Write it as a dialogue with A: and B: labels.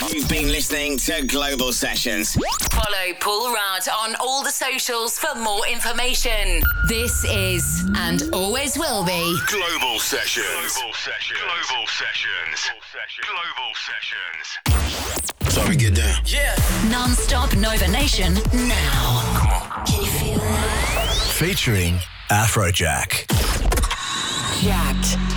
A: You've been listening to Global Sessions.
B: Follow Paul Rudd on all the socials for more information. This is, and always will be,
C: Global Sessions. Global Sessions. Global Sessions. Global Sessions.
A: Sorry, get down.
C: Yeah.
B: Non-stop Nova Nation now.
C: Come on.
B: Can you feel it?
D: Featuring Afrojack.
B: Jacked.